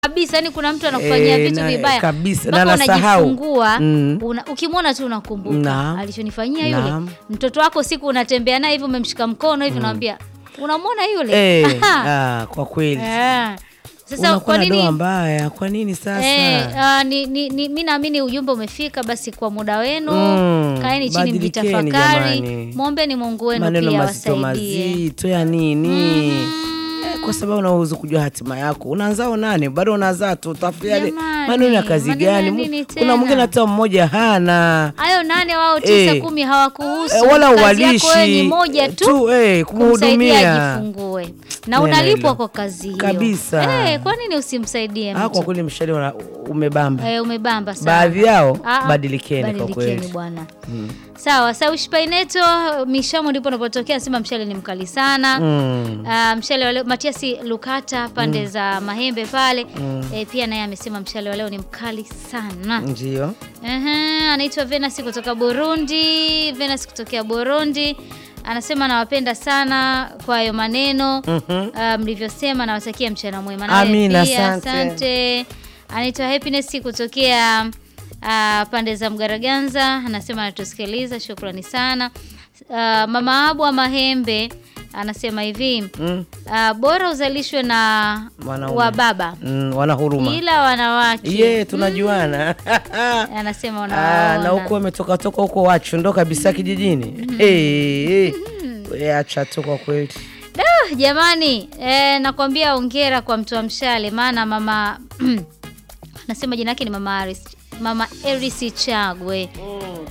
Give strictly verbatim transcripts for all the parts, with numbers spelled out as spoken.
kabisa, yani kuna mtu anakufanyia e, vitu vibaya kabisa na nasahau mm. una, ukimwona tu unakumbuka alichonifanyia yule Naam. Mtoto wako siku unatembea naye hivi umemshika mkono hivi mm. unamwambia unamwona yule eh ah kwa kweli eh sasa kwa nini mbaya kwa nini sasa eh uh, ni, ni, ni mimi naamini ujumbe umefika. Basi kwa muda wenu mm. kaeni chini mtafakari, muombeeni Mungu wenu maneno pia mazito wasaidie mazito ya nini mm. kwa sababu unahuzu kujua hatima yako. Unazao nane bado unazaa tu utafiali maneno ya kazi gani? Kuna mwingine hata mmoja hana. Hayo nane wao tisa eh, kumi hawakuhusu. Eh, wala walishi ni moja tu, tu eh kumhudumia. Ajifungue. Na unalipwa kwa kazi hiyo. Kabisa. Eh, kwa nini usimsaidie mtu? Ah, kwa kweli mshahara umebamba. Eh, umebamba sana. Baadhi yao badilikeni kwa kweli. Badilikeni bwana. Hmm. Sawa, sawa Ushpaineto Mishamo ndipo unapotokea, sema mshale ni mkali sana. Mm. Uh, mshale wa leo Matiasi Lukata pande mm. za Mahembe pale. Mm. E, pia naye amesema mshale wa leo ni mkali sana. Ndio. Eh, uh-huh. Anaitwa Venus kutoka Burundi. Venus kutoka Burundi. Anasema nawapenda sana kwa hayo maneno. Mm-hmm. Uh, mlivyosema nawatakia mchana mwema. Amina, pia asante. Anaitwa Happiness kutokea Uh, pande za Mgaraganza, anasema anatusikiliza, shukrani sana. Uh, Mama Abu wa Mahembe anasema hivi mm. uh, bora uzalishwe na Wanaume. wa baba mm, wana huruma ila wanawake ye yeah, tunajuana mm. anasema wanaona na huko umetoka toka huko wachu ndo kabisa kijijini mm. hey, hey. mm. acha tu kwa kweli da jamani eh, nakwambia hongera kwa mtu wa mshale, maana mama nasema jina lake ni Mama Aris Mama Erisi Chagwe. Mm.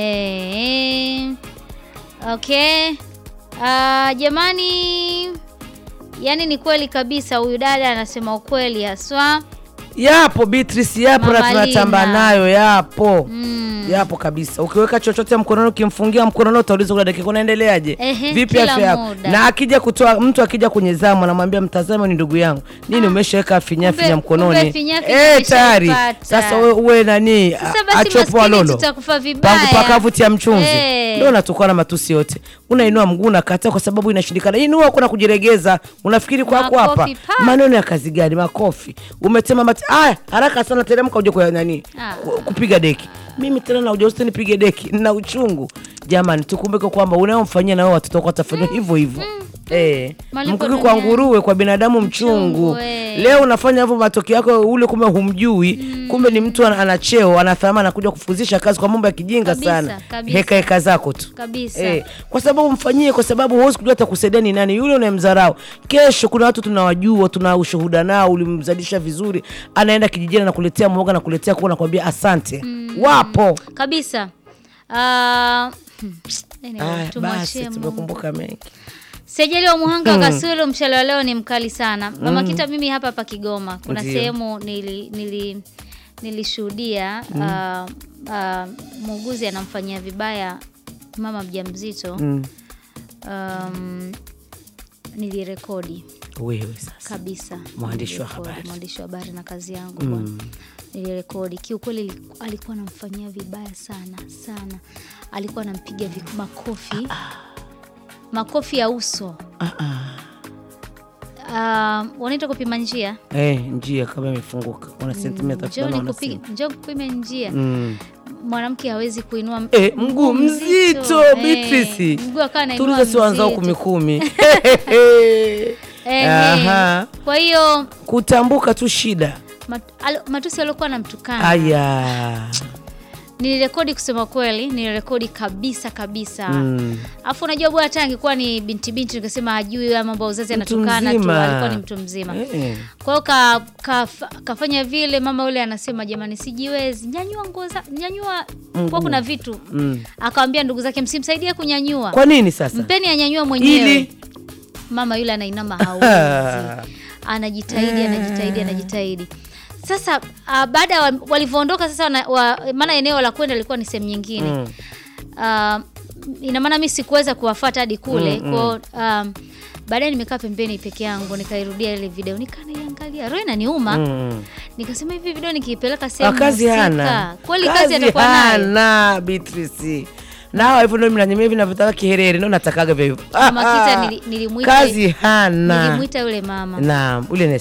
Eh. Okay. Ah, uh, jamani. Yani ni kweli kabisa huyu dada anasema ukweli haswa. Yapo Beatrice, yapo na tunatamba nayo, yapo. Mm. Yapo kabisa. Ukiweka chochote mkononi ukimfungia mkononi utauliza kuna dakika unaendeleaje? Vipi afya yako? Na akija kutoa mtu akija kwenye zamu anamwambia mtazame ni ndugu yangu. Nini ah. umeshaweka finya finya mkononi? Eh tayari. Sasa wewe uwe nani achopo lolo. Pangu pakavutia mchunzi. Hey. Ndio natukana matusi yote. Unainua mguu na kata kwa sababu inashindikana. Inua kuna kujiregeza. Unafikiri kwako hapa. Maneno ya kazi gani? Makofi. Umetema mati ah haraka sana teremka uje kwa nani? Ah. Kupiga deki. Mimi tena na ujauzito nipige deki na uchungu. Jamani tukumbuke kwamba unayomfanyia na wao watoto wako watafanywa hivyo hivyo. Mm. Eh, mkuki kwa nguruwe kwa binadamu mchungu. Mchungu leo unafanya hivyo matokeo yako ule kumbe humjui, mm. kumbe ni mtu anacheo, anathamana anakuja kufuzisha kazi kwa mambo ya kijinga kabisa, sana. Kabisa. Heka heka zako tu. Kabisa. Eh, kwa sababu mfanyie kwa sababu huwezi kujua atakusaidia ni nani. Yule unayemdharau. Kesho kuna watu tunawajua, tuna ushuhuda nao, ulimzalisha vizuri, anaenda kijijini na kuletea mwoga na kuletea kuona kwambia asante. Mm. Wapo. Kabisa. Ah, uh, tumwachie tumekumbuka mengi. Sejeli wa Muhanga hmm. Kasulu mshale wa leo ni mkali sana. Mama mm. Kita mimi hapa hapa Kigoma. Kuna sehemu nili nili nilishuhudia mm. uh, uh, muuguzi anamfanyia vibaya mama mjamzito. Mm. Um, nilirekodi. Wewe sasa. Kabisa. Mwandishi wa habari. Mwandishi wa habari na kazi yangu mm. bwana. Nilirekodi. Kiukweli alikuwa anamfanyia vibaya sana sana. Alikuwa anampiga makofi. Ah. Makofi ya uso. Ah ah. Uh, wanaita kupima njia? Eh, njia kama imefunguka. Una sentimita tano na sita. Njoo kupima njia. Mm. Mwanamke hawezi kuinua eh, mguu mzito, mzito Beatrice. Eh, mguu akana inua. Tuliza si wanzao kumi kumi. Eh. Aha. Kwa hiyo kutambuka tu shida. Mat, al, matusi alikuwa anamtukana. Aya. Nilirekodi kusema kweli, nilirekodi kabisa kabisa. Mm. Afu unajua bwana hata angekuwa ni binti binti nikasema hajui mambo ya uzazi anatukana tu, alikuwa ni mtu mzima. Eh. Kwa hiyo ka, ka, kafanya vile mama yule anasema jamani sijiwezi, nyanyua nguo za nyanyua mm. kwa kuna vitu. Mm. Akamwambia ndugu zake msimsaidie kunyanyua. Kwa nini sasa? Mpeni anyanyua mwenyewe. Ili mama yule anainama hawezi. Anajitahidi, anajitahidi, anajitahidi. Sasa uh, baada walivyoondoka sasa maana eneo la kwenda lilikuwa ni sehemu nyingine. Mm. Uh, ina maana mimi sikuweza kuwafuata hadi kule. Mm, kwa um, baadaye nimekaa pembeni peke yangu nikairudia ile video nikaniangalia. Roho inaniuma. Mm. Nikasema hivi video nikiipeleka sehemu kazi hana. Kweli kazi atakuwa nayo. Na Beatrice. Na hivyo ndio mimi hivi ninavyotaka kiherere ndio natakaga hivyo. Mama Kita nilimuita kazi hana. Nilimuita yule mama. Naam, ule nesi.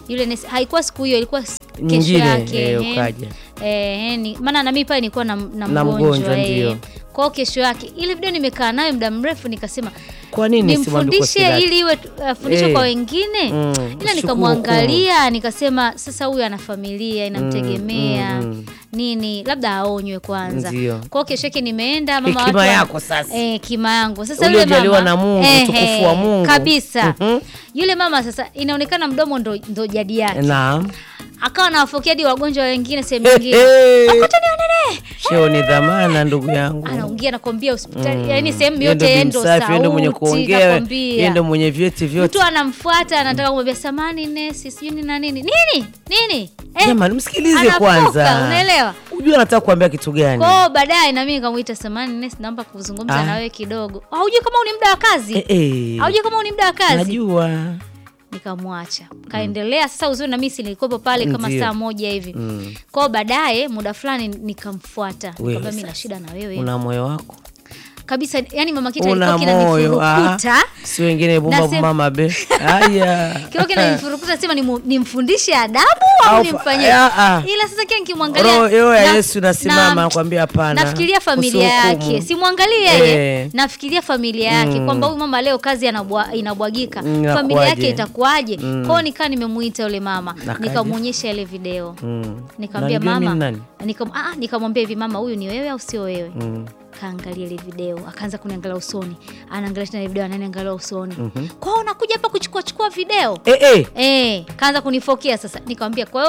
Yule nesi haikuwa siku hiyo, ilikuwa kesho Nyingine, yake. eh, ukaja. Eh, ni maana na mimi pale nilikuwa na, na, Na mgonjwa, mgonjwa, eh. ndio. Kwa kesho yake ile video nimekaa nayo muda mrefu, nikasema Kwa nini nimfundishe ili iwe uh, fundisho Eh. kwa wengine. Mm, Ila nikamwangalia nikasema sasa huyu ana familia inamtegemea. Mm, mm, Nini labda aonywe kwanza. Ndio. Kwa kesho yake nimeenda mama Hekima watu yako sasa. Eh, kima yangu. Sasa yule Uliojaliwa mama na Mungu, utukufu wa Mungu. Kabisa. Mhm. Yule mama sasa inaonekana mdomo ndo, ndo jadi yake. Naam. Akawa anawafokia hadi wagonjwa wengine sehemu nyingine. Hey. Akuta nionene. Sheo ni dhamana ndugu yangu. Anaongea nakwambia hospitali, Mm. yani sehemu Yeye ndo yote endo msafi, yeye ndo mwenye sauti kuongea, nakwambia. yeye ndo mwenye vyeti vyote. Mtu anamfuata anataka kumwambia samani nesi sijui nini na nini. Nini? Nini? Eh, Jamani msikilize anafoka, kwanza. unaelewa? Unajua anataka kuambia kitu gani? Kwa baadaye na mimi nikamuita samani nesi, naomba kuzungumza Ah. na wewe kidogo. Haujui kama ni muda wa kazi? Eh, eh. Haujui kama ni muda wa kazi? Najua. Nikamwacha. Kaendelea sasa, uzuri na mimi nilikuwa pale kama Ndiyo. saa moja hivi. Mm. Kwa baadaye muda fulani nikamfuata. Wewe Nikamwambia mimi na sasa. shida na wewe. Una moyo wako? Kabisa, yani mama Kita Una alikuwa moyo. Ah. kinanifurukuta. Si wengine bomba Nasema- mama be. Haya. Kile kinanifurukuta sema nimu- nimfundishe adabu au Au- nimfanyie. ah, ah. Ila sasa kile nikimwangalia Roho roho ya na- Yesu nasimama na- nakwambia hapana. Nafikiria familia Usihukumu. yake. Simwangalie yeye. Eh. Nafikiria familia yake Mm. kwamba huyu mama leo kazi anabwa, inabwagika. Mm, Familia inakuwaje? yake itakuwaje? Mm. Kwao nikaa nimemuita yule mama, Nakaje? nikamuonyesha ile video. Mm. Nikamwambia Unajua mimi mama, ni nani? nikam ah nikamwambia hivi mama, huyu ni wewe au sio wewe? Mm. Kaangalia ile video, akaanza kuniangalia usoni. Anaangalia tena ile video, ananiangalia usoni. Mhm. Kwao unakuja hapa kuchukua chukua video? Eh eh. Eh, kaanza kunifokea sasa. Nikamwambia kwa hiyo